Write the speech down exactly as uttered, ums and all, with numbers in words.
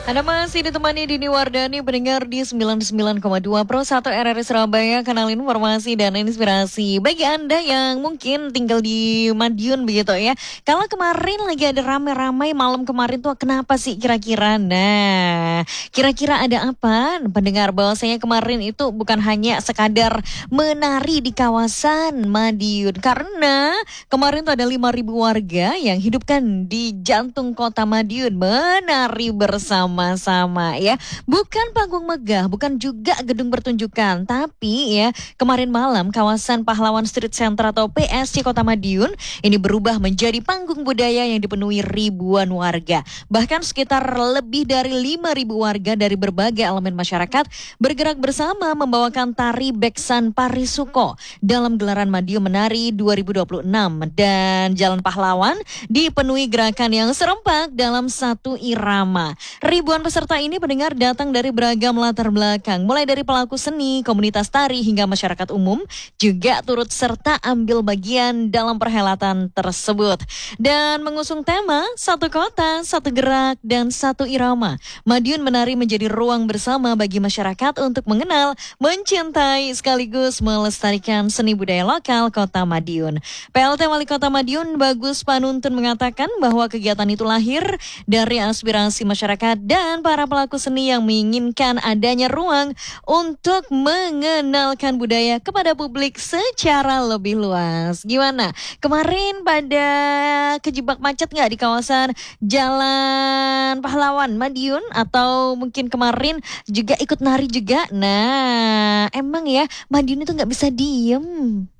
Anda masih ditemani Dini Wardani, pendengar di sembilan puluh sembilan koma dua Pro satu R R I Surabaya, kanal informasi dan inspirasi. Bagi Anda yang mungkin tinggal di Madiun begitu ya. Kalau kemarin lagi ada ramai-ramai malam kemarin tuh kenapa sih kira-kira? Nah, kira-kira ada apa? Pendengar, bahwasanya kemarin itu bukan hanya sekadar menari di kawasan Madiun. Karena kemarin tuh ada lima ribu warga yang hidupkan di jantung kota Madiun menari bersama. Sama-sama ya, bukan panggung megah, bukan juga gedung pertunjukan, tapi ya kemarin malam kawasan Pahlawan Street Center atau P S C Kota Madiun ini berubah menjadi panggung budaya yang dipenuhi ribuan warga. Bahkan sekitar lebih dari lima ribu warga dari berbagai elemen masyarakat bergerak bersama membawakan tari Beksan Parisuko dalam gelaran Madiun Menari dua ribu dua puluh enam, dan Jalan Pahlawan dipenuhi gerakan yang serempak dalam satu irama. Ribuan peserta ini pendengar datang dari beragam latar belakang, mulai dari pelaku seni, komunitas tari, hingga masyarakat umum juga turut serta ambil bagian dalam perhelatan tersebut. Dan mengusung tema satu kota, satu gerak, dan satu irama, Madiun Menari menjadi ruang bersama bagi masyarakat untuk mengenal, mencintai, sekaligus melestarikan seni budaya lokal Kota Madiun. P L T Wali Kota Madiun Bagus Panuntun mengatakan bahwa kegiatan itu lahir dari aspirasi masyarakat dan para pelaku seni yang menginginkan adanya ruang untuk mengenalkan budaya kepada publik secara lebih luas. Gimana? Kemarin pada kejebak macet nggak di kawasan Jalan Pahlawan Madiun? Atau mungkin kemarin juga ikut nari juga? Nah, emang ya Madiun itu nggak bisa diem.